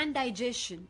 and digestion.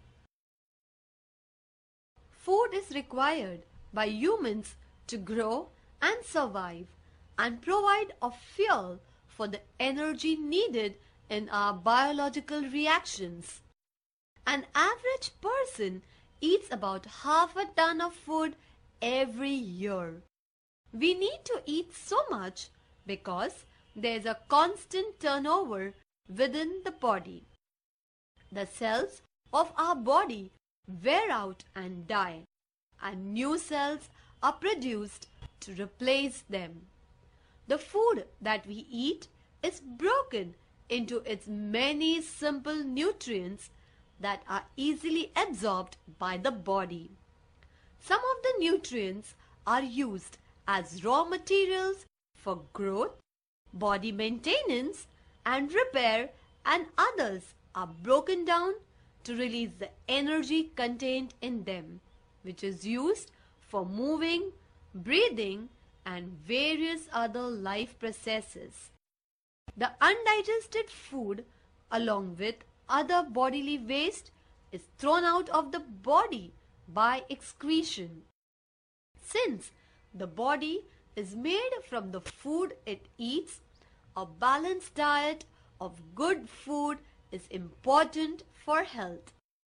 Food is required by humans to grow and survive and provide a fuel for the energy needed in our biological reactions. An average person eats about half a ton of food every year. We need to eat so much because there is a constant turnover within the body. The cells of our body wear out and die, and new cells are produced to replace them. The food that we eat is broken into its many simple nutrients that are easily absorbed by the body. Some of the nutrients are used as raw materials for growth, body maintenance and repair, and others are broken down to release the energy contained in them, which is used for moving, breathing, and various other life processes. The undigested food, along with other bodily waste, is thrown out of the body by excretion. Since the body is made from the food it eats, a balanced diet of good food is important for health.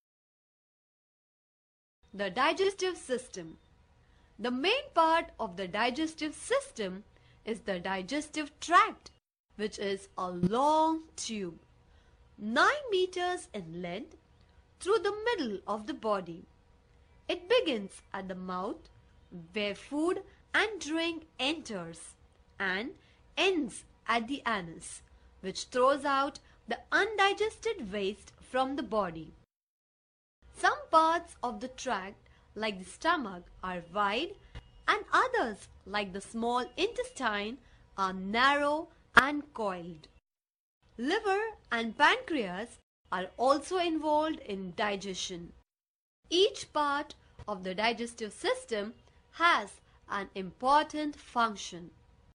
The digestive system. The main part of the digestive system is the digestive tract, which is a long tube, 9 meters in length, through the middle of the body. It begins at the mouth, where food and drink enters, and ends at the anus, which throws out the undigested waste from the body. Some parts of the tract, like the stomach, are wide, and others, like the small intestine, are narrow and coiled. Liver and pancreas are also involved in digestion. Each part of the digestive system has an important function.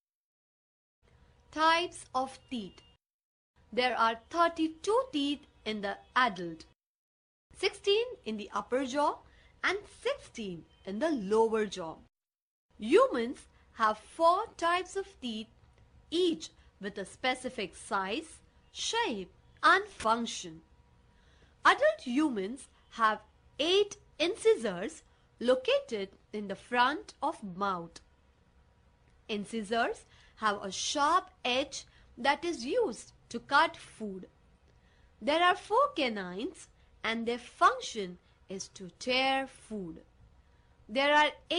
Types of teeth. There are 32 teeth in the adult, 16 in the upper jaw and 16 in the lower jaw. Humans have 4 types of teeth, each with a specific size, shape and function. Adult humans have 8 incisors located in the front of mouth. Incisors have a sharp edge that is used to cut food. There are 4 canines and their function is to tear food. There are